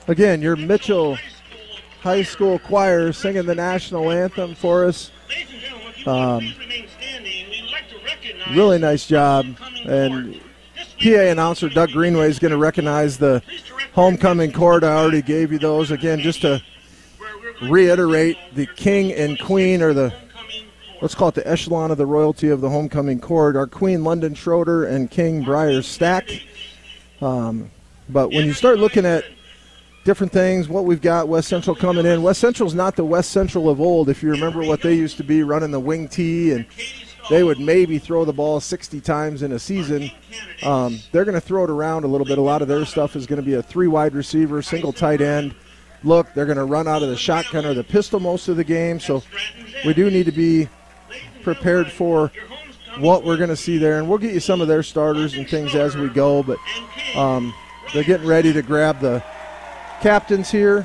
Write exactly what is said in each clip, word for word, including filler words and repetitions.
Again, your Mitchell High School choir singing the national anthem for us. Um, really nice job. And P A announcer Doug Greenway is going to recognize the homecoming chord. I already gave you those. Again, just to reiterate, the king and queen are the, let's call it the echelon of the royalty of the homecoming chord. Our queen, London Schroeder, and king, Briar Stack. Um, but when you start looking at different things, what we've got, West Central coming in. West Central's not the West Central of old. If you remember what they used to be, running the wing tee, and they would maybe throw the ball sixty times in a season. Um, they're going to throw it around a little bit. A lot of their stuff is going to be a three wide receiver, single tight end look. They're going to run out of the shotgun or the pistol most of the game. So we do need to be prepared for what we're going to see there. And we'll get you some of their starters and things as we go. But um, they're getting ready to grab the captains here.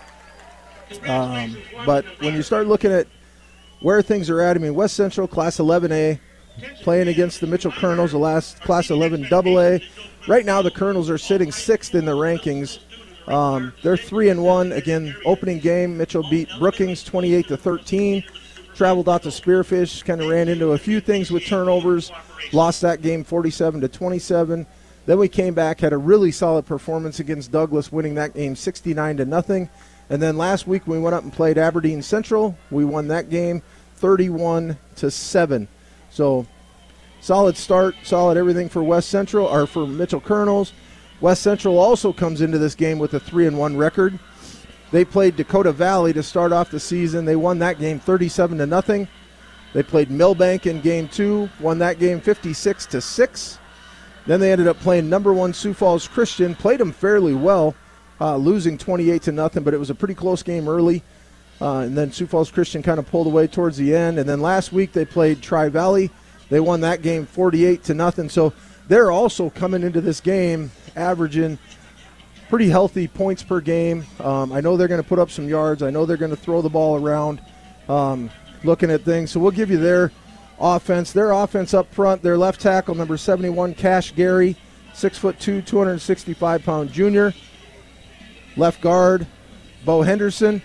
Um, but when you start looking at where things are at, I mean, West Central, Class eleven A, playing against the Mitchell Colonels, the last Class eleven double A. Right now the Colonels are sitting sixth in the rankings. Um, they're three and one. Again, opening game, Mitchell beat Brookings twenty-eight to thirteen. Traveled out to Spearfish, kind of ran into a few things with turnovers. Lost that game forty-seven to twenty-seven. Then we came back, had a really solid performance against Douglas, winning that game sixty-nine to nothing. And then last week we went up and played Aberdeen Central. We won that game thirty-one to seven. So solid start, solid everything for West Central, or for Mitchell Colonels. West Central also comes into this game with a three and one record. They played Dakota Valley to start off the season. They won that game thirty-seven to nothing. They played Millbank in game two, won that game fifty-six to six. Then they ended up playing number one Sioux Falls Christian, played them fairly well, uh, losing twenty-eight to nothing, but it was a pretty close game early. Uh, and then Sioux Falls Christian kind of pulled away towards the end. And then last week they played Tri-Valley. They won that game forty-eight to nothing. So they're also coming into this game averaging pretty healthy points per game. Um, I know they're going to put up some yards. I know they're going to throw the ball around, um, looking at things. So we'll give you their offense. Their offense up front, their left tackle, number seventy-one, Cash Gary, six foot two, two hundred sixty-five pound junior. Left guard, Bo Henderson,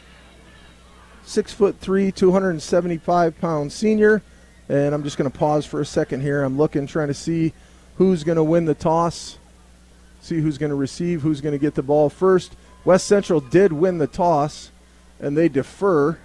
six foot three, two hundred seventy-five pound senior. And I'm just going to pause for a second here. I'm looking, trying to see who's going to win the toss, see who's going to receive, who's going to get the ball first. West Central did win the toss, and they defer.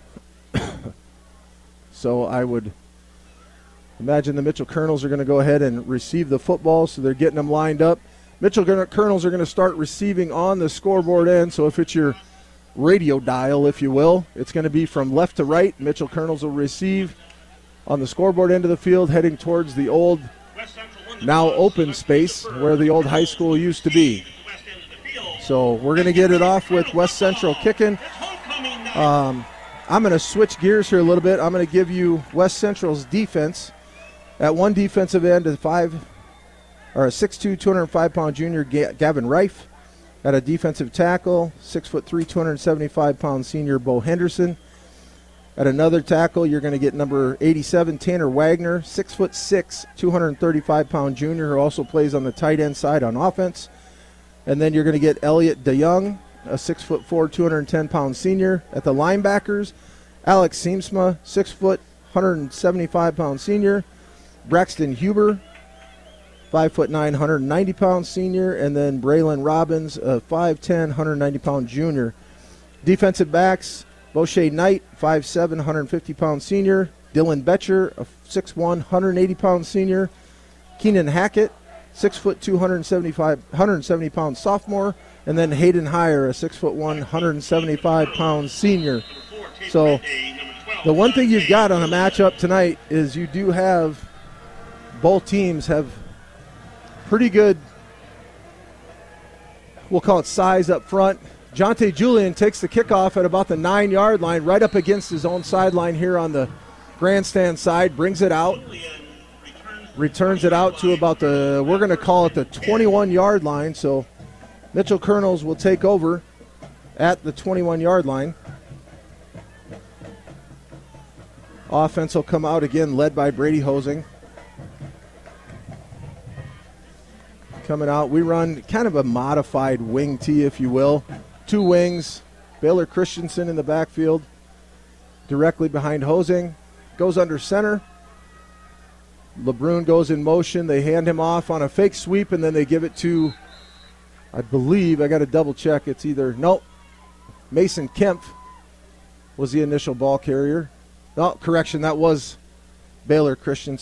So I would imagine the Mitchell Colonels are going to go ahead and receive the football, so they're getting them lined up. Mitchell Colonels are going to start receiving on the scoreboard end, so if it's your radio dial, if you will, it's going to be from left to right. Mitchell Colonels will receive on the scoreboard end of the field, heading towards the old, now open space where the old high school used to be. So we're going to get it off with West Central kicking. Um, I'm going to switch gears here a little bit. I'm going to give you West Central's defense. At one defensive end, a five or a six two, two hundred five pound junior Gavin Reif. At a defensive tackle, six foot three, two hundred seventy-five pound senior Bo Henderson. At another tackle, you're going to get number eighty-seven, Tanner Wagner, six foot six, two hundred thirty-five pound junior, who also plays on the tight end side on offense. And then you're going to get Elliot DeYoung, a six foot four, two hundred ten pound senior. At the linebackers, Alex Seamsma, six foot, one hundred seventy-five pound senior. Braxton Huber, five foot nine, one hundred ninety pound senior. And then Braylon Robbins, a five ten, one hundred ninety pound junior. Defensive backs, Boshe Knight, five seven, one hundred fifty pound senior. Dylan Betcher, a six one, one hundred eighty pound senior. Keenan Hackett, six foot two, one hundred seventy-five, one hundred seventy pound sophomore. And then Hayden Heyer, a six foot one, one hundred seventy-five pound senior. So the one thing you've got on a matchup tonight is you do have, both teams have pretty good, we'll call it size up front. Jonte Julian takes the kickoff at about the nine-yard line, right up against his own sideline here on the grandstand side, brings it out, returns it out to about the, we're going to call it the twenty-one-yard line. So Mitchell Colonels will take over at the twenty-one-yard line. Offense will come out again, led by Brady Hosing. Coming out, we run kind of a modified wing tee, if you will. two wings. Baylor Christensen in the backfield, directly behind Hosing. Goes under center. LeBrun goes in motion. They hand him off on a fake sweep, and then they give it to, I believe, I got to double check. It's either, nope, Mason Kempf was the initial ball carrier. No, correction, that was Baylor Christensen.